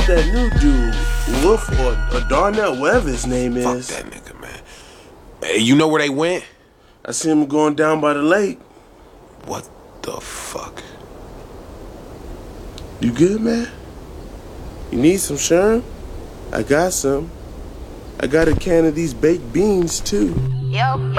that new dude, Wolf or Darnell, whatever his name is. Fuck that nigga, man. Hey, you know where they went? I see him going down by the lake. What the fuck? You good, man? You need some Sherm? I got some. I got a can of these baked beans, too. Yo.